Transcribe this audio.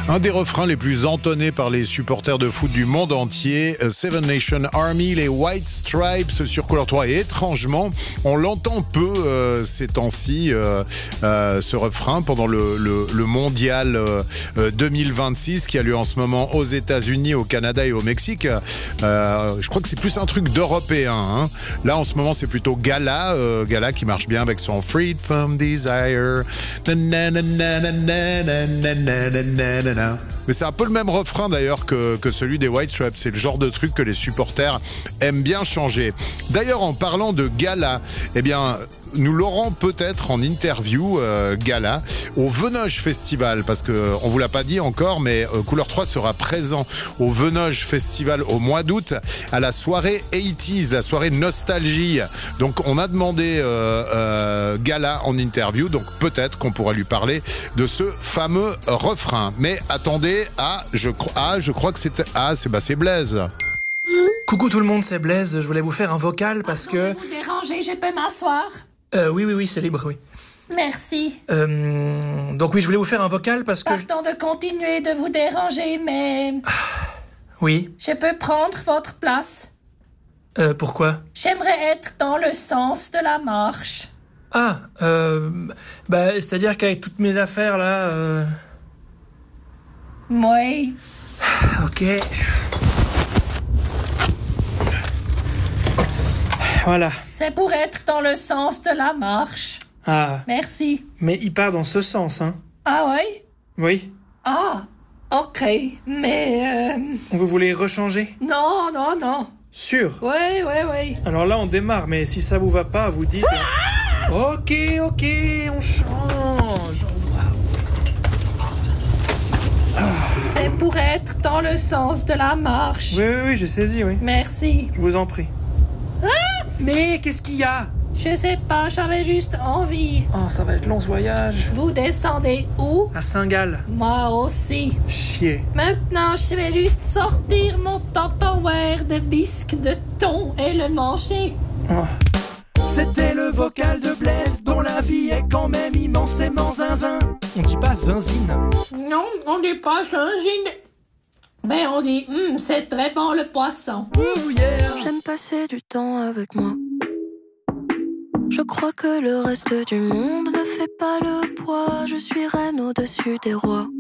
Un des refrains les plus entonnés par les supporters de foot du monde entier, Seven Nation Army, les White Stripes sur Couleur 3. Et étrangement, on l'entend peu ces temps-ci, ce refrain, pendant le mondial 2026 qui a lieu en ce moment aux États-Unis, au Canada et au Mexique. Je crois que c'est plus un truc d'Européen. Hein. Là, en ce moment, c'est plutôt Gala. Gala qui marche bien avec son Freed from Desire. Mais c'est un peu le même refrain d'ailleurs que celui des White Stripes. C'est le genre de truc que les supporters aiment bien changer. D'ailleurs, en parlant de Gala, eh bien, nous l'aurons peut-être en interview, Gala, au Venoge Festival, parce que on vous l'a pas dit encore, mais Couleur 3 sera présent au Venoge Festival au mois d'août, à la soirée 80s, la soirée nostalgie. Donc on a demandé Gala en interview, donc peut-être qu'on pourra lui parler de ce fameux refrain. Mais attendez, je crois que c'est Blaise. Coucou tout le monde, c'est Blaise. Je voulais vous faire un vocal parce que... Vous déranger, je peux m'asseoir? Oui, c'est libre, oui. Merci. Donc oui, je voulais vous faire un vocal parce que... Pardon de continuer de vous déranger, mais... Oui. Je peux prendre votre place? Pourquoi? J'aimerais être dans le sens de la marche. C'est-à-dire qu'avec toutes mes affaires, là... Oui. Ok. Voilà. C'est pour être dans le sens de la marche. Ah. Merci. Mais il part dans ce sens, hein? Ah oui? Oui. Ah, ok. Mais... Vous voulez rechanger? Non. Sûr? Oui. Alors là, on démarre, mais si ça vous va pas, vous dites... Ok, on change. C'est pour être dans le sens de la marche. Oui, j'ai saisi, oui. Merci. Je vous en prie. Mais qu'est-ce qu'il y a? Je sais pas, j'avais juste envie. Oh, ça va être long ce voyage. Vous descendez où? À Saint-Gall. Moi aussi. Chier. Maintenant, je vais juste sortir mon Tupperware de bisques de thon et le manger. Oh. C'était le vocal de Blaise, dont la vie est quand même immensément zinzin. On dit pas zinzine. Non, on dit pas changine. Mais on dit, c'est très bon le poisson. Ouh, yeah. J'aime passer du temps avec moi. Je crois que le reste du monde ne fait pas le poids. Je suis reine au-dessus des rois.